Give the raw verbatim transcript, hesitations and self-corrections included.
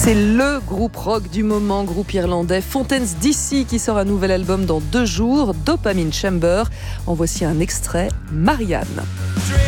C'est le groupe rock du moment, groupe irlandais Fontaines D C qui sort un nouvel album dans deux jours, Dopamine Chamber. En voici un extrait, Marianne.